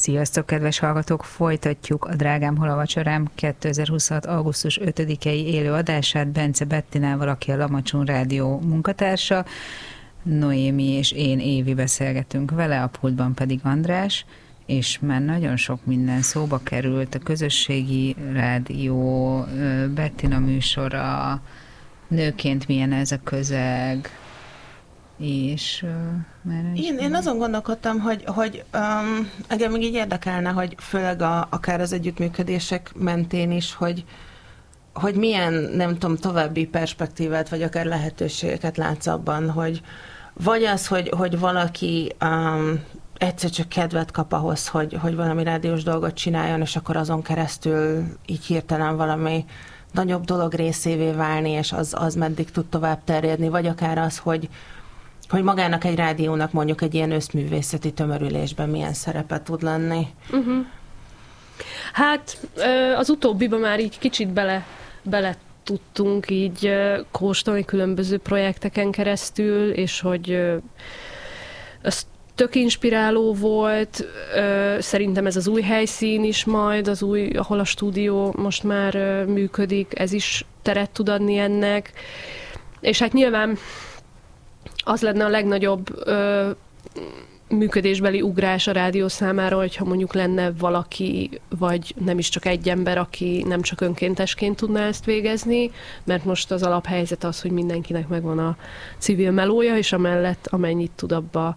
Sziasztok, kedves hallgatók! Folytatjuk a Drágám, hol a vacsorám 2026. augusztus 5-i élő adását Bence Bettinával, aki a Lamacsun Rádió munkatársa. Noémi és én, Évi beszélgetünk vele, a pultban pedig András, és már nagyon sok minden szóba került, a közösségi rádió, Bettina műsora, nőként milyen ez a közeg, és én azon gondolkodtam, hogy engem még így érdekelne, hogy főleg akár az együttműködések mentén is, hogy milyen, nem tudom, további perspektívát, vagy akár lehetőségeket látsz abban, hogy vagy az, hogy valaki egyszer csak kedvet kap ahhoz, hogy valami rádiós dolgot csináljon, és akkor azon keresztül így hirtelen valami nagyobb dolog részévé válni, és az meddig tud tovább terjedni, vagy akár az, hogy magának egy rádiónak mondjuk egy ilyen összművészeti tömörülésben milyen szerepe tud lenni. Uh-huh. Hát az utóbbiba már így kicsit bele tudtunk így kóstolni különböző projekteken keresztül, és hogy ez tök inspiráló volt. Szerintem ez az új helyszín is majd, ahol a stúdió most már működik, ez is teret tud adni ennek. És hát nyilván az lenne a legnagyobb működésbeli ugrás a rádió számára, hogyha mondjuk lenne valaki, vagy nem is csak egy ember, aki nem csak önkéntesként tudná ezt végezni, mert most az alaphelyzet az, hogy mindenkinek megvan a civil melója, és amellett amennyit tud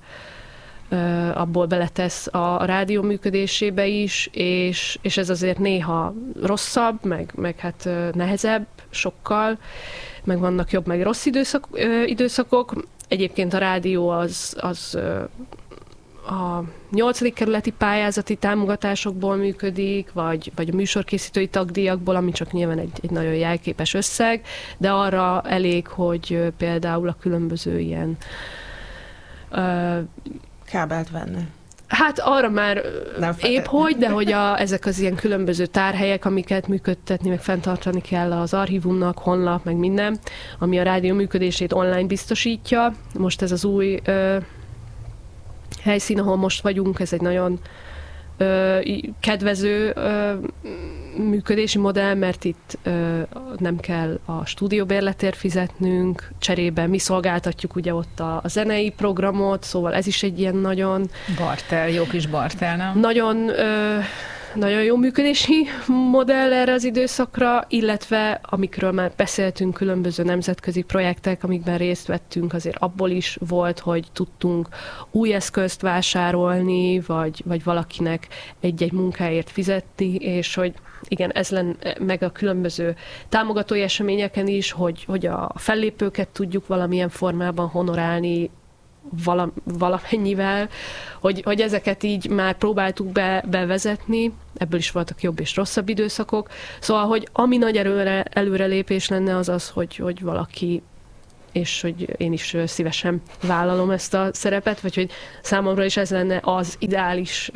abból beletesz a rádió működésébe is, és ez azért néha rosszabb, meg hát nehezebb sokkal, meg vannak jobb, meg rossz időszakok. Egyébként a rádió az a 8. kerületi pályázati támogatásokból működik, vagy a műsorkészítői tagdíjakból, ami csak nyilván egy nagyon jelképes összeg, de arra elég, hogy például a különböző ilyen kábelt venni. Hát arra már épp hogy, de hogy ezek az ilyen különböző tárhelyek, amiket működtetni, meg fenntartani kell az archívumnak, honlap, meg minden, ami a rádió működését online biztosítja. Most ez az új helyszín, ahol most vagyunk, ez egy nagyon kedvező működési modell, mert itt nem kell a stúdióbérletért fizetnünk, cserébe mi szolgáltatjuk ugye ott a zenei programot, szóval ez is egy ilyen nagyon... Barter, jó kis barter, nem? Nagyon jó működési modell erre az időszakra, illetve amikről már beszéltünk, különböző nemzetközi projektek, amikben részt vettünk, azért abból is volt, hogy tudtunk új eszközt vásárolni, vagy valakinek egy-egy munkáért fizetni, és hogy igen, ez lenne meg a különböző támogatói eseményeken is, hogy a fellépőket tudjuk valamilyen formában honorálni, valamennyivel, hogy ezeket így már próbáltuk bevezetni, ebből is voltak jobb és rosszabb időszakok. Szóval, hogy ami nagy előrelépés lenne, az, hogy valaki, és hogy én is szívesen vállalom ezt a szerepet, vagy hogy számomra is ez lenne az ideális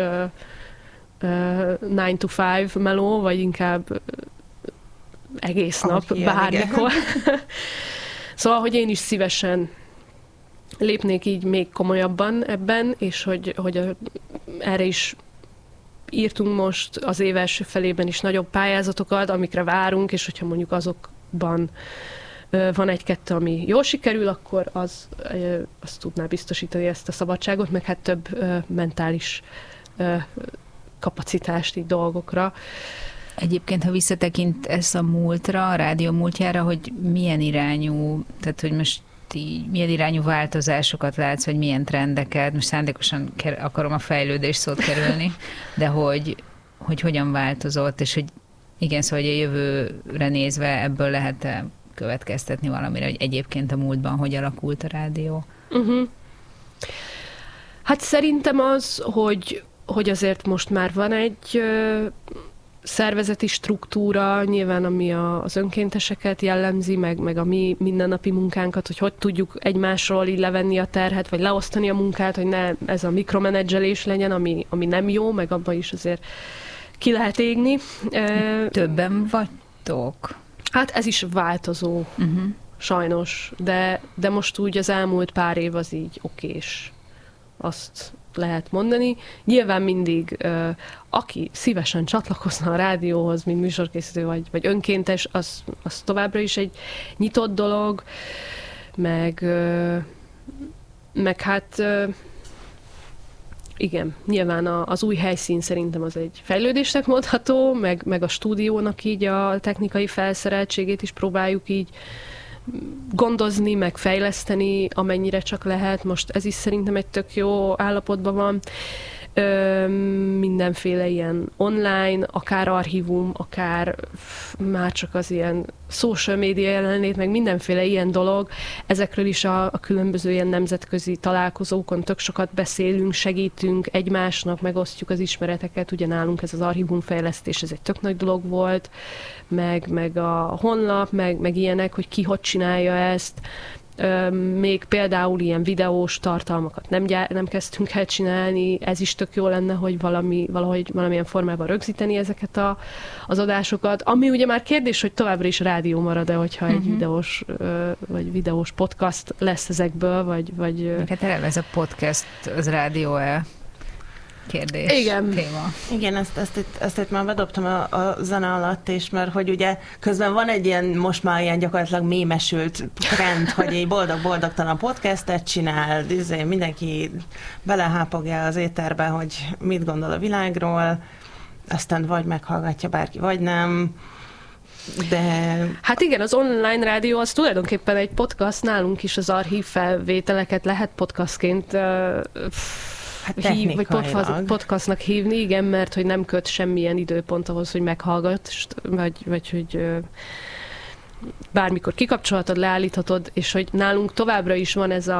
9 to 5 meló, vagy inkább egész nap, bármikor. Szóval, hogy én is szívesen lépnék így még komolyabban ebben, és hogy erre is írtunk most az év első felében is nagyobb pályázatokat, amikre várunk, és hogyha mondjuk azokban van egy-kettő, ami jól sikerül, akkor az tudná biztosítani ezt a szabadságot, meg hát több mentális kapacitást így dolgokra. Egyébként, ha visszatekintesz a múltra, a rádió múltjára, hogy milyen irányú, tehát hogy most milyen irányú változásokat látsz, vagy milyen trendeket, most szándékosan akarom a fejlődés szót kerülni, de hogy hogyan változott, és hogy igen, szóval hogy a jövőre nézve ebből lehet következtetni valamire, hogy egyébként a múltban hogy alakult a rádió? Uh-huh. Hát szerintem az, hogy azért most már van egy szervezeti struktúra, nyilván ami az önkénteseket jellemzi, meg a mi mindennapi munkánkat, hogy tudjuk egymásról így levenni a terhet, vagy leosztani a munkát, hogy ne ez a mikromenedzselés legyen, ami nem jó, meg abban is azért ki lehet égni. Többen vagytok? Hát ez is változó, sajnos, de most úgy az elmúlt pár év az így okés. Azt lehet mondani. Nyilván mindig, aki szívesen csatlakozna a rádióhoz, mint műsorkészítő vagy önkéntes, az továbbra is egy nyitott dolog, meg hát igen, nyilván az új helyszín szerintem az egy fejlődésnek mondható, meg a stúdiónak így a technikai felszereltségét is próbáljuk így gondozni, meg fejleszteni, amennyire csak lehet. Most ez is szerintem egy tök jó állapotban van. Mindenféle ilyen online, akár archívum, akár már csak az ilyen social media jelenlét, meg mindenféle ilyen dolog. Ezekről is a különböző ilyen nemzetközi találkozókon tök sokat beszélünk, segítünk egymásnak, megosztjuk az ismereteket. Ugye nálunk ez az archívumfejlesztés, ez egy tök nagy dolog volt, meg a honlap, meg ilyenek, hogy ki hogy csinálja ezt. Még például ilyen videós tartalmakat nem kezdtünk el csinálni, ez is tök jó lenne, hogy valahogy valamilyen formában rögzíteni ezeket az adásokat. Ami ugye már kérdés, hogy továbbra is rádió marad-e, hogyha egy videós podcast lesz ezekből, vagy... Hát eleve ez a podcast, az rádió-e? Kérdés, igen. Téma. Igen, ezt itt már bedobtam a zene alatt is, mert hogy ugye közben van egy ilyen, most már ilyen gyakorlatilag mémesült trend, hogy egy boldog-boldogtalan podcastet csinál, mindenki belehápogja az éterbe, hogy mit gondol a világról, aztán vagy meghallgatja bárki, vagy nem. De... Hát igen, az online rádió az tulajdonképpen egy podcast, nálunk is az archív felvételeket lehet podcastként vagy podcastnak hívni, igen, mert hogy nem köt semmilyen időpont ahhoz, hogy meghallgass, vagy hogy bármikor kikapcsolhatod, leállíthatod, és hogy nálunk továbbra is van ez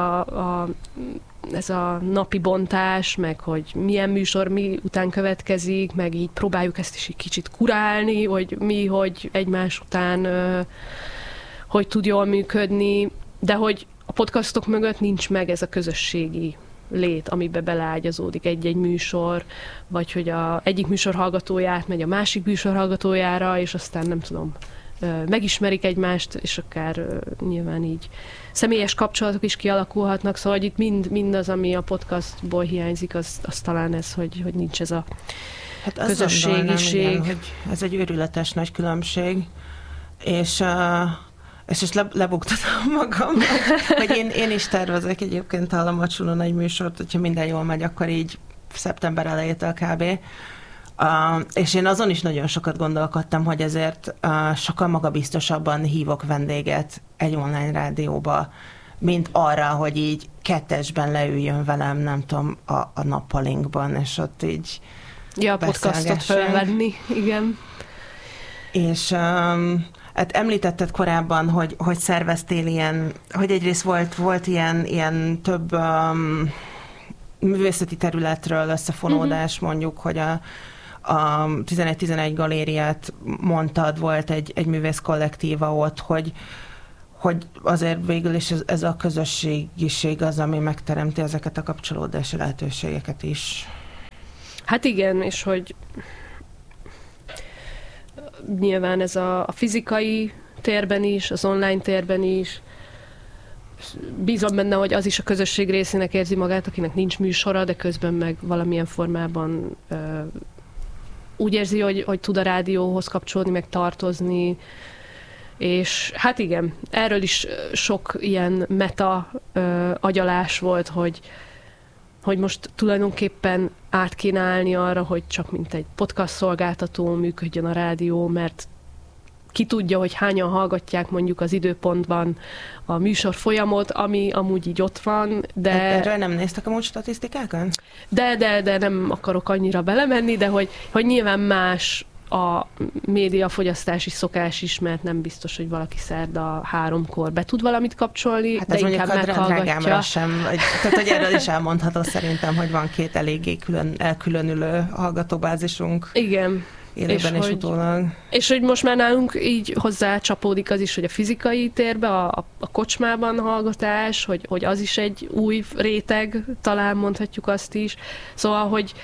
a napi bontás, meg hogy milyen műsor mi után következik, meg így próbáljuk ezt is egy kicsit kurálni, hogy mi, hogy egymás után hogy tud jól működni, de hogy a podcastok mögött nincs meg ez a közösségi lét, amiben beleágyazódik egy-egy műsor, vagy hogy egyik műsor hallgatóját megy a másik műsor hallgatójára, és aztán nem tudom, megismerik egymást, és akár nyilván így személyes kapcsolatok is kialakulhatnak, szóval hogy itt mind az, ami a podcastból hiányzik, az talán ez, hogy nincs ez a közösségiség. Igen, hogy ez egy őrületes nagy különbség, és lebuktatom magam, hogy én is tervezek egyébként a Lamacsunon egy műsort, hogyha minden jól megy, akkor így szeptember elejétől kb. És én azon is nagyon sokat gondolkodtam, hogy ezért sokkal magabiztosabban hívok vendéget egy online rádióba, mint arra, hogy így kettesben leüljön velem, nem tudom, a nappalinkban, és ott így a podcastot felvenni, igen. És hát említetted korábban, hogy szerveztél ilyen, hogy egyrészt volt ilyen több művészeti területről összefonódás, mondjuk, hogy a 11-11 galériát mondtad, volt egy művész kollektíva ott, hogy azért végül is ez a közösségiség az, ami megteremti ezeket a kapcsolódási lehetőségeket is. Hát igen, és hogy nyilván ez a fizikai térben is, az online térben is. Bízom benne, hogy az is a közösség részének érzi magát, akinek nincs műsora, de közben meg valamilyen formában úgy érzi, hogy tud a rádióhoz kapcsolódni, meg tartozni. És hát igen, erről is sok ilyen meta agyalás volt, hogy most tulajdonképpen át kéne állni arra, hogy csak mint egy podcast szolgáltató működjön a rádió, mert ki tudja, hogy hányan hallgatják mondjuk az időpontban a műsor folyamot, ami amúgy így ott van, de... Erről nem néztek amúgy statisztikákon? De nem akarok annyira belemenni, de hogy nyilván más a médiafogyasztási szokás is, mert nem biztos, hogy valaki szerda 3-kor be tud valamit kapcsolni, hát de inkább meghallgatja. Sem, tehát, hogy erről is elmondható szerintem, hogy van 2 eléggé elkülönülő hallgatóbázisunk. Igen. Élőben és utólag. És hogy most már nálunk így hozzácsapódik az is, hogy a fizikai térbe, a kocsmában hallgatás, hogy az is egy új réteg, talán mondhatjuk azt is. Szóval,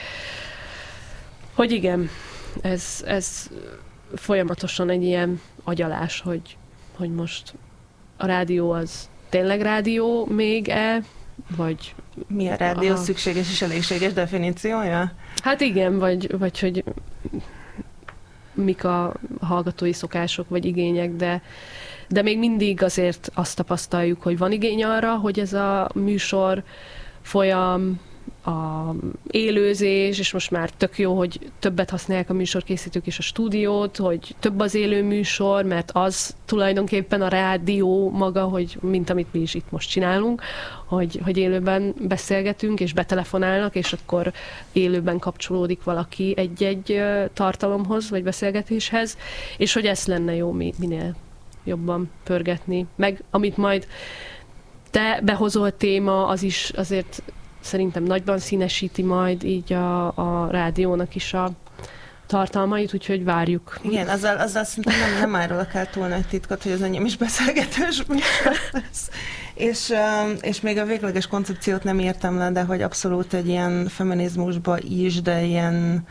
hogy igen, ez folyamatosan egy ilyen agyalás, hogy most a rádió az tényleg rádió még-e, vagy... Mi a rádió szükséges és elégséges definíciója? Hát igen, vagy hogy mik a hallgatói szokások vagy igények, de még mindig azért azt tapasztaljuk, hogy van igény arra, hogy ez a műsor folyam, a élőzés, és most már tök jó, hogy többet használják a műsorkészítők és a stúdiót, hogy több az élő műsor, mert az tulajdonképpen a rádió maga, hogy mint amit mi is itt most csinálunk, hogy élőben beszélgetünk, és betelefonálnak, és akkor élőben kapcsolódik valaki egy-egy tartalomhoz, vagy beszélgetéshez, és hogy ezt lenne jó minél jobban pörgetni. Meg amit majd te behozol téma, az is azért szerintem nagyban színesíti majd így a rádiónak is a tartalmait, úgyhogy várjuk. Igen, azzal szerintem nem árulok el túl nagy titkot, hogy az enyém is beszélgetős műsor lesz. És még a végleges koncepciót nem írtam le, de hogy abszolút egy ilyen feminizmusba is, de ilyen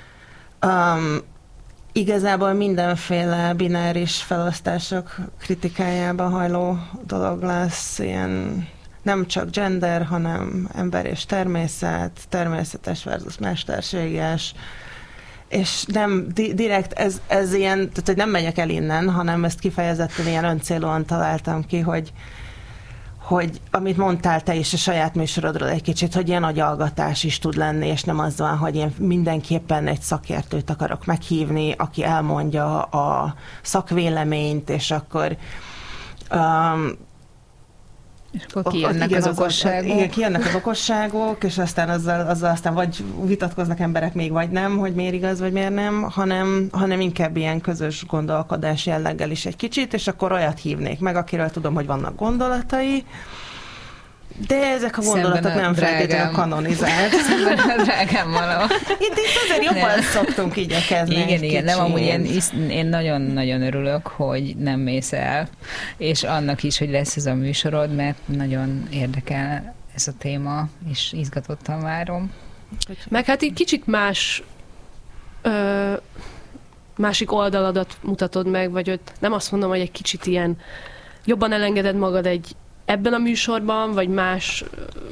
igazából mindenféle bináris felosztások kritikájába hajló dolog lesz, ilyen nem csak gender, hanem ember és természet, természetes versus mesterséges, és nem direkt ez ilyen, tehát hogy nem megyek el innen, hanem ezt kifejezetten ilyen öncélúan találtam ki, hogy amit mondtál te is a saját műsorodról egy kicsit, hogy ilyen agyalgatás is tud lenni, és nem az van, hogy én mindenképpen egy szakértőt akarok meghívni, aki elmondja a szakvéleményt, és akkor és akkor kijönnek az okosságok. Igen, kijönnek az okosságok, és aztán azzal aztán vagy vitatkoznak emberek még, vagy nem, hogy miért igaz, vagy miért nem, hanem inkább ilyen közös gondolkodás jelleggel is egy kicsit, és akkor olyat hívnék meg, akiről tudom, hogy vannak gondolatai, de ezek a gondolatok nem feltétlenül kanonizált. Drágám való. Itt azért jobban szoktunk igyekezni. Igen, nem, amúgy én nagyon-nagyon örülök, hogy nem mész el, és annak is, hogy lesz ez a műsorod, mert nagyon érdekel ez a téma, és izgatottan várom. Meg hát egy kicsit másik oldaladat mutatod meg, vagy ott nem azt mondom, hogy egy kicsit ilyen jobban elengeded magad ebben a műsorban, vagy más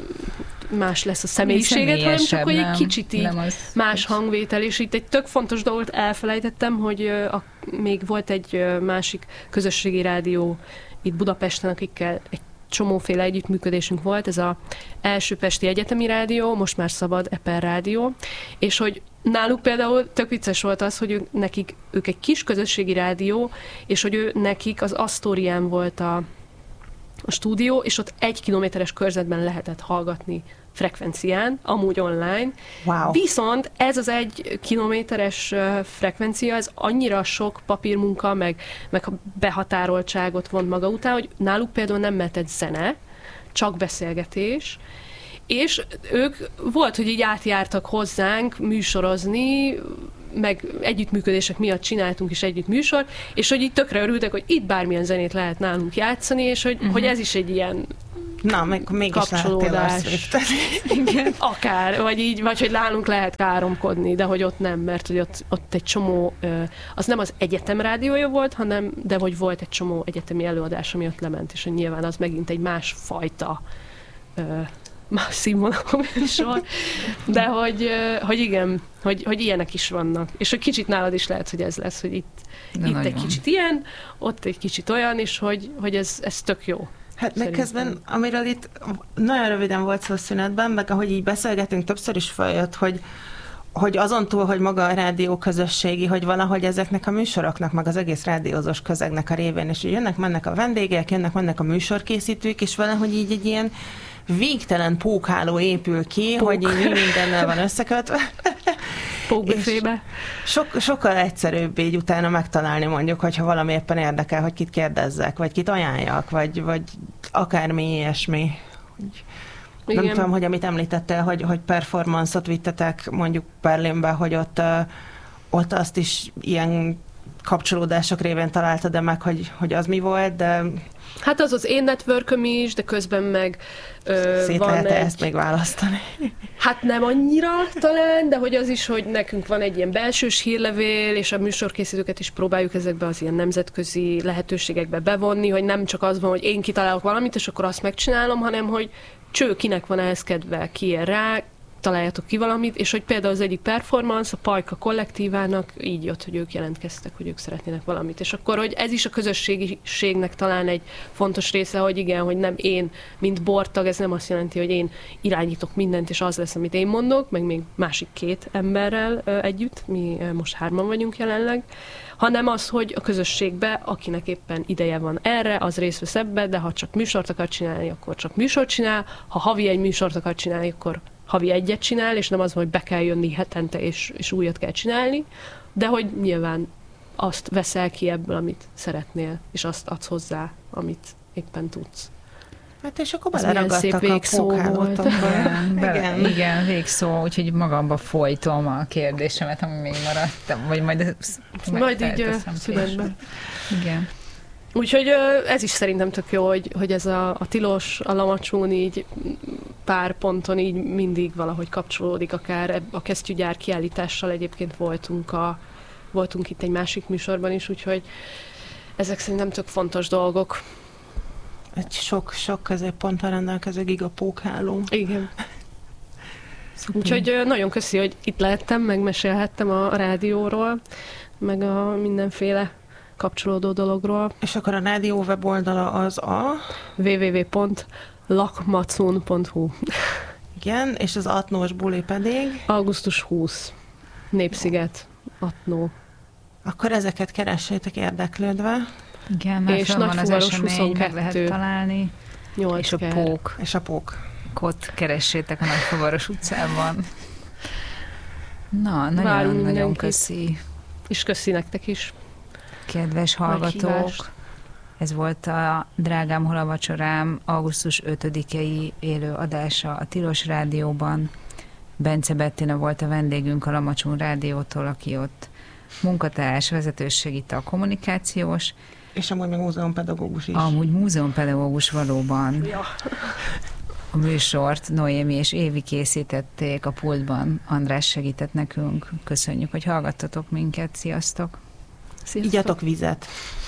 lesz a személyiséged, hanem csak, hogy egy kicsit így más hangvétel, és itt egy tök fontos dolgot elfelejtettem, hogy még volt egy másik közösségi rádió itt Budapesten, akikkel egy csomóféle együttműködésünk volt, ez az első pesti egyetemi rádió, most már szabad Eper rádió, és hogy náluk például tök vicces volt az, hogy ők egy kis közösségi rádió, és hogy nekik az Asztórián volt a stúdió, és ott 1 kilométeres körzetben lehetett hallgatni frekvencián, amúgy online. Wow. Viszont ez az 1 kilométeres frekvencia, ez annyira sok papírmunka, meg behatároltságot vont maga után, hogy náluk például nem mehetett zene, csak beszélgetés, és ők volt, hogy így átjártak hozzánk műsorozni, meg együttműködések miatt csináltunk is együtt műsor, és hogy így tökre örültek, hogy itt bármilyen zenét lehet nálunk játszani, és hogy ez is egy ilyen kapcsolódás. Igen. Akár, vagy hogy nálunk lehet káromkodni, de hogy ott nem, mert hogy ott egy csomó, az nem az egyetem rádiója volt, de hogy volt egy csomó egyetemi előadás, ami ott lement, és hogy nyilván az megint egy másfajta más színvonalú műsor, de hogy igen, hogy ilyenek is vannak. És hogy kicsit nálad is lehet, hogy ez lesz, hogy itt egy kicsit ilyen, ott egy kicsit olyan, és hogy ez tök jó. Hát meg közben, amiről itt nagyon röviden volt szó szünetben, meg ahogy így beszélgetünk, többször is feljött, hogy azon túl, hogy maga a rádió közösségi, hogy valahogy ezeknek a műsoroknak, meg az egész rádiózós közegnek a révén, és jönnek-mennek a vendégek, jönnek-mennek a műsorkészítők, és valahogy így egy ilyen végtelen pókháló épül ki, hogy így mindennel van összekötve. Pókbüfébe. Sokkal egyszerűbb így utána megtalálni mondjuk, hogyha valami éppen érdekel, hogy kit kérdezzek, vagy kit ajánljak, vagy akármi ilyesmi. Igen. Nem tudom, hogy amit említettél, hogy performance-ot vittetek mondjuk Berlinbe, hogy ott azt is ilyen kapcsolódások révén találtad de meg, hogy az mi volt, de... Hát az én networköm is, de közben meg szét van lehet ezt még választani? Hát nem annyira talán, de hogy az is, hogy nekünk van egy ilyen belsős hírlevél, és a műsorkészítőket is próbáljuk ezekbe az ilyen nemzetközi lehetőségekbe bevonni, hogy nem csak az van, hogy én kitalálok valamit, és akkor azt megcsinálom, hanem hogy cső kinek van ehhez kedve, ki ér rá, találjatok ki valamit, és hogy például az egyik performance a Pajka kollektívának így jött, hogy ők jelentkeztek, hogy ők szeretnének valamit. És akkor, hogy ez is a közösségiségnek talán egy fontos része, hogy igen, hogy nem én, mint bortag, ez nem azt jelenti, hogy én irányítok mindent, és az lesz, amit én mondok, meg még másik 2 emberrel együtt, mi most 3-an vagyunk jelenleg, hanem az, hogy a közösségbe, akinek éppen ideje van erre, az részt vesz ebbe, de ha csak műsort akar csinálni, akkor csak műsort csinál, ha havi egy műsort akar csinálni, akkor havi egyet csinál, és nem az, hogy be kell jönni hetente, és újat kell csinálni, de hogy nyilván azt veszel ki ebből, amit szeretnél, és azt adsz hozzá, amit éppen tudsz. Hát és akkor beleragadtak a pókhálótokba. Igen, végszó, úgyhogy magamba folytom a kérdésemet, ami még maradt, vagy majd így szünetben. Igen. Úgyhogy ez is szerintem tök jó, hogy ez a tilos, a lamacsún így pár ponton így mindig valahogy kapcsolódik, akár a kesztyűgyár kiállítással egyébként voltunk itt egy másik műsorban is, úgyhogy ezek szerintem tök fontos dolgok. Egy sok középponttal rendelkező gigapókháló. Igen. Úgyhogy nagyon köszi, hogy itt lehettem, megmesélhettem a rádióról, meg a mindenféle kapcsolódó dologról. És akkor a rádió weboldala az a www.lakmacun.hu. Igen, és az Atnós buli pedig? Augusztus 20. Népsziget. Atnó. Akkor ezeket keressétek érdeklődve. Igen, mert és van az esemény, 22. meg lehet találni. 8 és a pók. És a pók. Ott keressétek a Nagyfuvaros utcában. Na, nagyon köszi. És köszi nektek is. Kedves hallgatók, ez volt a Drágám, hol a vacsorám augusztus 5-i élő adása a Tilos Rádióban. Bence Bettina volt a vendégünk a Lamacsún Rádiótól, aki ott munkatárs, vezetőség a kommunikációs. És amúgy meg múzeumpedagógus is. Amúgy múzeumpedagógus valóban. Ja. A műsort Noémi és Évi készítették a pultban. András segített nekünk. Köszönjük, hogy hallgattatok minket. Sziasztok! Igyatok vizet!